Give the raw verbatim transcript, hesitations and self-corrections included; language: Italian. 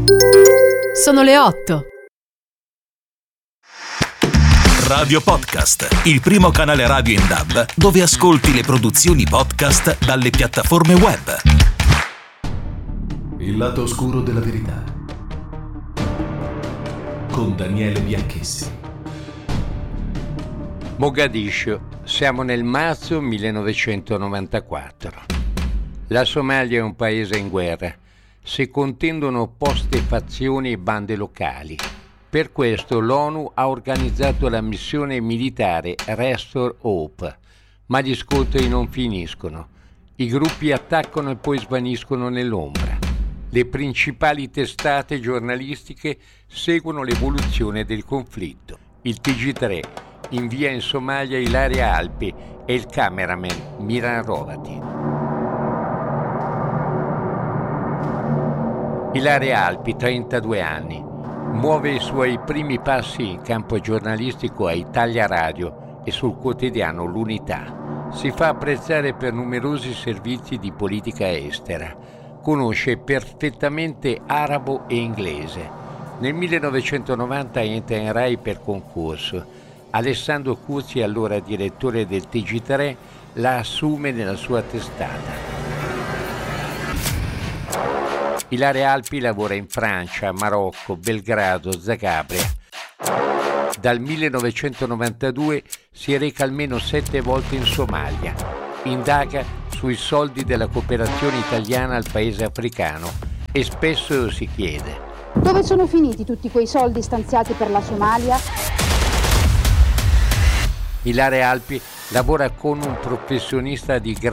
Sono le otto. Radio Podcast, il primo canale radio in D A B dove ascolti le produzioni podcast dalle piattaforme web. Il lato oscuro della verità con Daniele Bianchessi. Mogadiscio, siamo nel marzo millenovecentonovantaquattro. La Somalia è un paese in guerra. Si contendono opposte fazioni e bande locali. Per questo l'ONU ha organizzato la missione militare Restore Hope, ma gli scontri non finiscono. I gruppi attaccano e poi svaniscono nell'ombra. Le principali testate giornalistiche seguono l'evoluzione del conflitto. Il T G tre invia in Somalia Ilaria Alpi e il cameraman Miran Hrovatin. Ilaria Alpi, trentadue anni, muove i suoi primi passi in campo giornalistico a Italia Radio e sul quotidiano L'Unità. Si fa apprezzare per numerosi servizi di politica estera. Conosce perfettamente arabo e inglese. Nel millenovecentonovanta entra in Rai per concorso. Alessandro Curzi, allora direttore del T G tre, la assume nella sua testata. Ilaria Alpi lavora in Francia, Marocco, Belgrado, Zagabria. Dal millenovecentonovantadue si reca almeno sette volte in Somalia. Indaga sui soldi della cooperazione italiana al paese africano e spesso si chiede: dove sono finiti tutti quei soldi stanziati per la Somalia? Ilaria Alpi lavora con un professionista di grande